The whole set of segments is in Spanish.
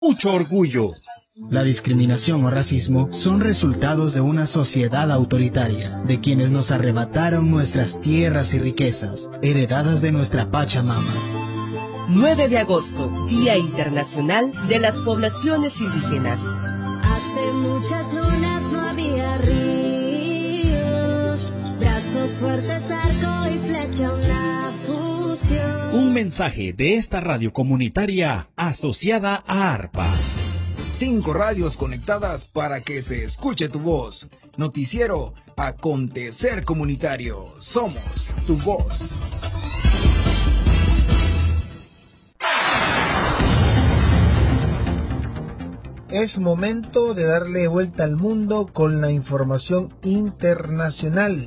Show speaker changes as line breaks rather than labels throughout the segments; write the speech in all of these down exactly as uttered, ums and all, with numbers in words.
mucho orgullo.
La discriminación o racismo son resultados de una sociedad autoritaria, de quienes nos arrebataron nuestras tierras y riquezas, heredadas de nuestra Pachamama.
nueve de agosto, Día Internacional de las Poblaciones Indígenas.
Hace muchas lunas no había ríos, brazos fuertes, arco y flecha, una fusión.
Un mensaje de esta radio comunitaria asociada a ARPAS.
Cinco radios conectadas para que se escuche tu voz. Noticiero Acontecer Comunitario. Somos tu voz.
Es momento de darle vuelta al mundo con la información internacional.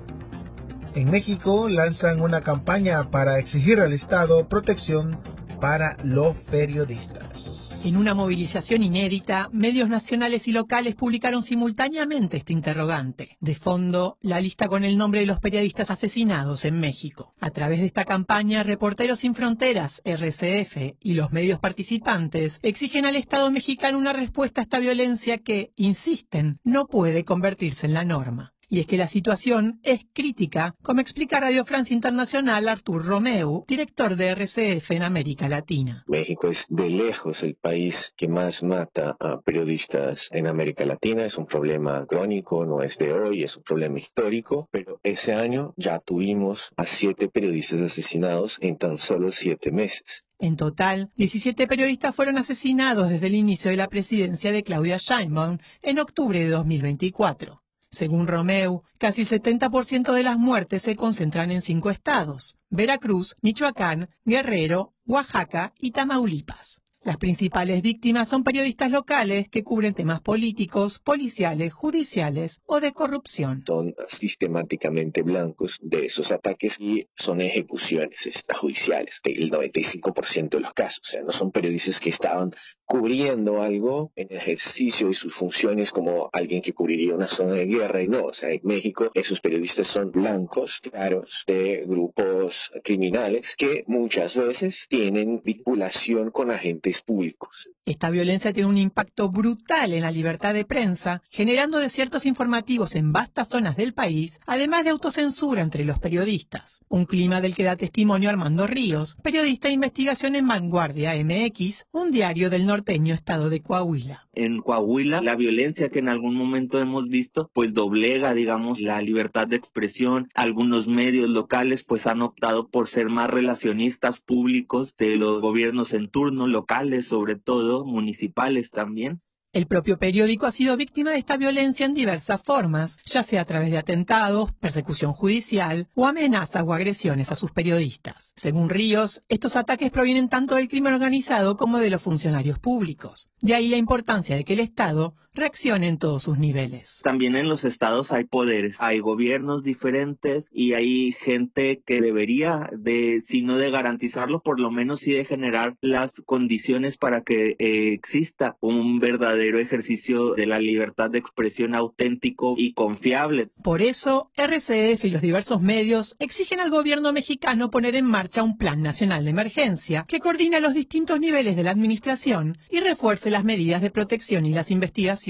En México lanzan una campaña para exigir al Estado protección para los periodistas.
En una movilización inédita, medios nacionales y locales publicaron simultáneamente este interrogante. De fondo, la lista con el nombre de los periodistas asesinados en México. A través de esta campaña, Reporteros Sin Fronteras, R C F, y los medios participantes exigen al Estado mexicano una respuesta a esta violencia que, insisten, no puede convertirse en la norma. Y es que la situación es crítica, como explica Radio France Internacional Artur Romeu, director de R C F en América Latina.
México es de lejos el país que más mata a periodistas en América Latina. Es un problema crónico, no es de hoy, es un problema histórico, pero ese año ya tuvimos a siete periodistas asesinados en tan solo siete meses.
En total, diecisiete periodistas fueron asesinados desde el inicio de la presidencia de Claudia Sheinbaum en octubre de dos mil veinticuatro. Según Romeu, casi el setenta por ciento de las muertes se concentran en cinco estados: Veracruz, Michoacán, Guerrero, Oaxaca y Tamaulipas. Las principales víctimas son periodistas locales que cubren temas políticos, policiales, judiciales o de corrupción.
Son sistemáticamente blancos de esos ataques y son ejecuciones extrajudiciales del noventa y cinco por ciento de los casos. O sea, no son periodistas que estaban cubriendo algo en ejercicio de sus funciones como alguien que cubriría una zona de guerra. Y no, o sea, en México esos periodistas son blancos, claros, de grupos criminales que muchas veces tienen vinculación con agentes públicos.
Esta violencia tiene un impacto brutal en la libertad de prensa, generando desiertos informativos en vastas zonas del país, además de autocensura entre los periodistas. Un clima del que da testimonio Armando Ríos, periodista de investigación en Vanguardia M X, un diario del norteño estado de Coahuila.
En Coahuila, la violencia que en algún momento hemos visto, pues doblega, digamos, la libertad de expresión. Algunos medios locales, pues han optado por ser más relacionistas públicos de los gobiernos en turno, locales sobre todo, municipales también.
El propio periódico ha sido víctima de esta violencia en diversas formas, ya sea a través de atentados, persecución judicial o amenazas o agresiones a sus periodistas. Según Ríos, estos ataques provienen tanto del crimen organizado como de los funcionarios públicos. De ahí la importancia de que el Estado reaccione en todos sus niveles.
También en los estados hay poderes, hay gobiernos diferentes y hay gente que debería de, si no de garantizarlo, por lo menos sí de generar las condiciones para que eh, exista un verdadero ejercicio de la libertad de expresión auténtico y confiable.
Por eso, R C F y los diversos medios exigen al gobierno mexicano poner en marcha un plan nacional de emergencia que coordine los distintos niveles de la administración y refuerce las medidas de protección y las investigaciones.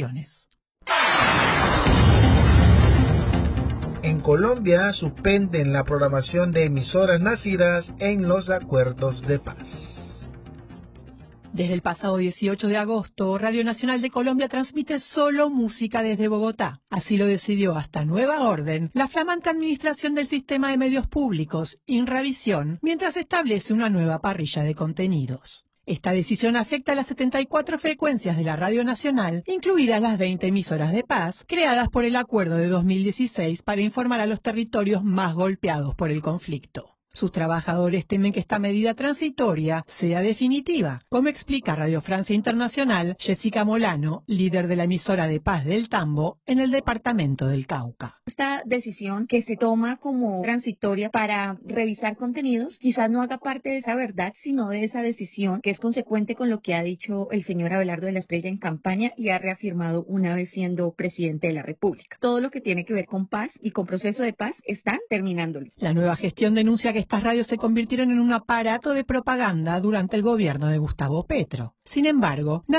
En Colombia suspenden la programación de emisoras nacidas en los acuerdos de paz.
Desde el pasado dieciocho de agosto, Radio Nacional de Colombia transmite solo música desde Bogotá. Así lo decidió hasta nueva orden la flamante administración del sistema de medios públicos, Inravisión, mientras establece una nueva parrilla de contenidos. Esta decisión afecta a las setenta y cuatro frecuencias de la Radio Nacional, incluidas las veinte emisoras de paz, creadas por el acuerdo de dos mil dieciséis para informar a los territorios más golpeados por el conflicto. Sus trabajadores temen que esta medida transitoria sea definitiva, como explica Radio Francia Internacional Jessica Molano, líder de la emisora de Paz del Tambo en el departamento del Cauca.
Esta decisión que se toma como transitoria para revisar contenidos quizás no haga parte de esa verdad, sino de esa decisión que es consecuente con lo que ha dicho el señor Abelardo de la Espriella en campaña y ha reafirmado una vez siendo presidente de la República. Todo lo que tiene que ver con paz y con proceso de paz están terminándolo.
La nueva gestión denuncia que estas radios se convirtieron en un aparato de propaganda durante el gobierno de Gustavo Petro. Sin embargo,